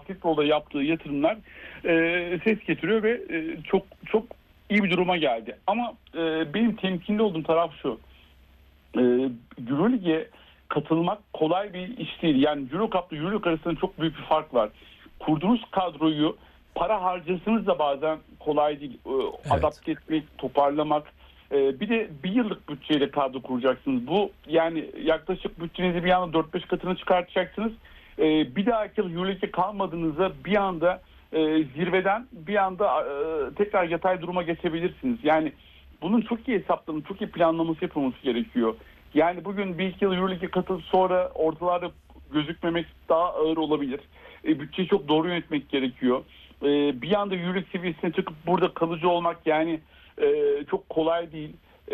basketbolda yaptığı yatırımlar ses getiriyor ve çok çok iyi bir duruma geldi. Ama benim temkinli olduğum taraf şu. Euroleague'e katılmak kolay bir iş değil. Yani Euro Cup'la Euroleague arasında çok büyük bir fark var. Kurduğunuz kadroyu para harcasanız da bazen kolay değil. Adapte etmek, toparlamak. Bir de bir yıllık bütçeyle kadro kuracaksınız. Bu yani yaklaşık bütçenizi bir anda 4-5 katına çıkartacaksınız. Bir dahaki yıl Euroleague'e kalmadığınızda bir anda zirveden bir anda tekrar yatay duruma geçebilirsiniz. Yani bunun çok iyi hesaplanıp çok iyi planlaması yapılması gerekiyor. Yani bugün bir iki yıl Euroleague'e katılıp sonra ortalarda gözükmemek daha ağır olabilir. Bütçeyi çok doğru yönetmek gerekiyor. Bir anda Euroleague seviyesine çıkıp burada kalıcı olmak yani çok kolay değil.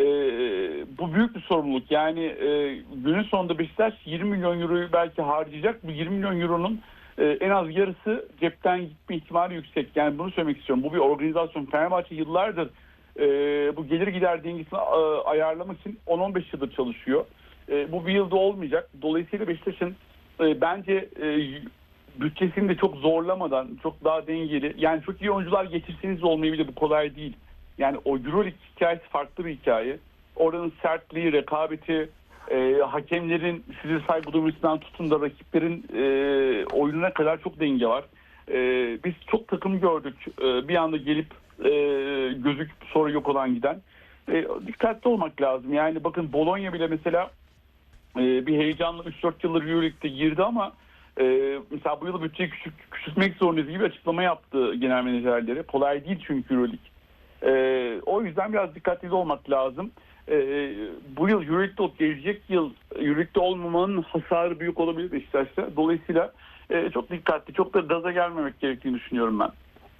Bu büyük bir sorumluluk. Yani günün sonunda Beşiktaş 20 milyon euroyu belki harcayacak. Bu 20 milyon euronun en az yarısı cepten gitme ihtimali yüksek. Yani bunu söylemek istiyorum. Bu bir organizasyon. Fenerbahçe yıllardır bu gelir gider dengesini ayarlamak için 10-15 yıldır çalışıyor. Bu bir yılda olmayacak. Dolayısıyla Beşiktaş'ın bence bütçesini de çok zorlamadan, çok daha dengeli. Yani çok iyi oyuncular getirseniz de olmayabilir. Bu kolay değil. Yani o Euroleague hikayesi farklı bir hikaye. Oranın sertliği, rekabeti, hakemlerin size saygı duymasından tutun da rakiplerin oyununa kadar çok denge var. Biz çok takım gördük. Bir anda gelip gözüküp sonra yok olan giden. Dikkatli olmak lazım. Yani bakın Bologna bile mesela bir heyecanla 3-4 yıldır Euroleague'de girdi ama mesela bu yıl bütçeyi küçültmek zorundayız gibi açıklama yaptı genel menajerleri. Kolay değil çünkü Euroleague. O yüzden biraz dikkatli olmak lazım. Bu yıl Euroleague'de olup gelecek yıl Euroleague'de olmamanın hasarı büyük olabilir Beşiktaş'ta. Dolayısıyla çok dikkatli, çok da gaza gelmemek gerektiğini düşünüyorum ben.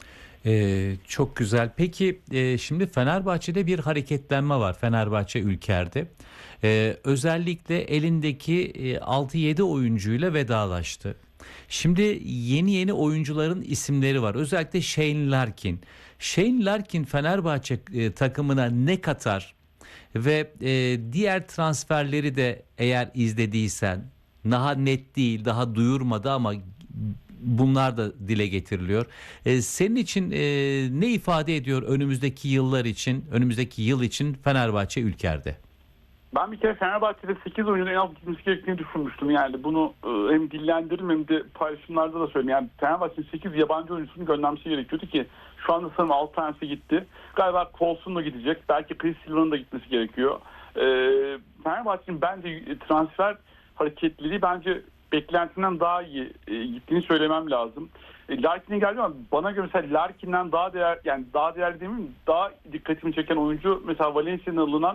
Çok güzel. Peki şimdi Fenerbahçe'de bir hareketlenme var. Fenerbahçe Ülker'de. Özellikle elindeki 6-7 oyuncuyla vedalaştı. Şimdi yeni oyuncuların isimleri var. Özellikle Shane Larkin. Shane Larkin Fenerbahçe takımına ne katar? Ve diğer transferleri de eğer izlediysen daha net değil, daha duyurmadı ama bunlar da dile getiriliyor. Senin için ne ifade ediyor önümüzdeki yıllar için, önümüzdeki yıl için Fenerbahçe Ülker'de? Ben bir kere Fenerbahçe'de 8 oyuncunun en az gitmesi gerektiğini düşünmüştüm. Yani bunu hem dillendiririm hem de paylaşımlarda da söyleyeyim. Yani Fenerbahçe'nin 8 yabancı oyuncusunu göndermesi gerekiyordu ki şu anda sanırım 6 tanesi gitti. Galiba Colson da gidecek. Belki Chris Silva'nın da gitmesi gerekiyor. Fenerbahçe'nin bence transfer hareketliliği bence beklentinden daha iyi gittiğini söylemem lazım. Larkin'e geldi ama bana göre mesela Larkin'den daha değerli demeyeyim, daha dikkatimi çeken oyuncu mesela Valencia'nın alınan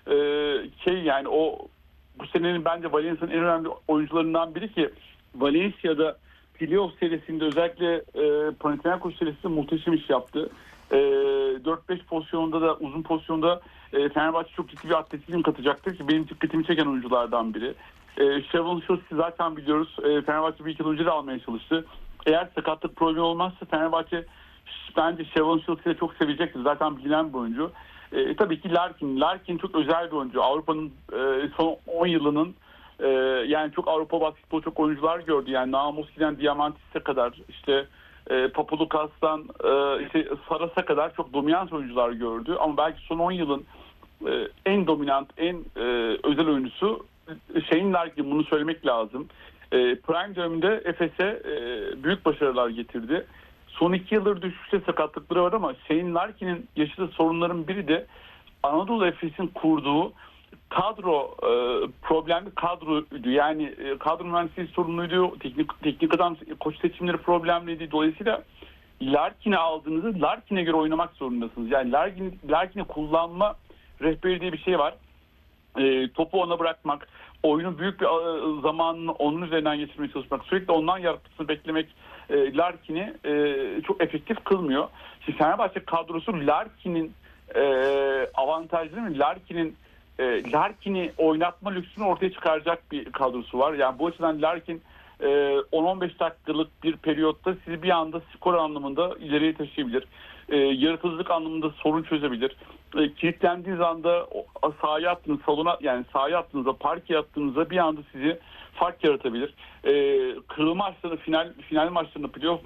yani o bu senenin bence Valencia'nın en önemli oyuncularından biri ki Valencia'da playoff serisinde özellikle Panathinaikos serisinde muhteşem iş yaptı. 4-5 pozisyonunda da uzun pozisyonda Fenerbahçe çok ciddi bir atletizm katacaktır ki benim dikkatimi çeken oyunculardan biri. Şevon Şossi zaten biliyoruz. Fenerbahçe bir iki yıl önce de almaya çalıştı. Eğer sakatlık problemi olmazsa Fenerbahçe bence Şevon Şossi'yi çok sevecektir. Zaten bilinen bir oyuncu. Tabii ki Larkin çok özel bir oyuncu. Avrupa'nın son 10 yılının yani çok Avrupa basketbolu çok oyuncular gördü. Yani Namuski'den Diamantis'e kadar işte Papadopoulos işte Saras'a kadar çok dominant oyuncular gördü. Ama belki son 10 yılın en dominant, en özel oyuncusu Shane Larkin, bunu söylemek lazım. Prime döneminde Efes'e büyük başarılar getirdi. Son 2 yıldır düşüşte sakatlıkları var ama Shane Larkin'in yaşadığı sorunların biri de Anadolu Efes'in kurduğu kadro problemli kadroydu. Yani kadro mühendisliği sorunluydu. Teknik adam koç seçimleri problemliydi. Dolayısıyla Larkin'i aldığınızda Larkin'e göre oynamak zorundasınız. Yani Larkin'i kullanma rehberi diye bir şey var. Topu ona bırakmak, oyunun büyük bir zamanını onun üzerinden geçirmeye çalışmak, sürekli ondan yaratmasını beklemek Larkin'i çok efektif kılmıyor. Şimdi Fenerbahçe kadrosu Larkin'in avantajlı mı? Larkin'i oynatma lüksünü ortaya çıkaracak bir kadrosu var. Yani bu açıdan Larkin 10-15 dakikalık bir periyotta sizi bir anda skor anlamında ileriye taşıyabilir. Yaratıcılık anlamında sorun çözebilir. Kilitlendiğiniz anda sahaya attığınız sahaya attığınızda, parke attığınızda bir anda sizi fark yaratabilir. Kırılma maçlarında, final maçlarında, playoff